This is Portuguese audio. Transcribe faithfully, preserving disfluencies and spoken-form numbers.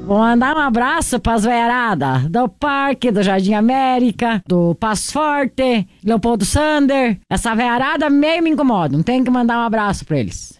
Vou mandar um abraço pras veiaradas do Parque, do Jardim América, do Passo Forte, Leopoldo Sander. Essa veiarada meio me incomoda, não tem que mandar um abraço pra eles.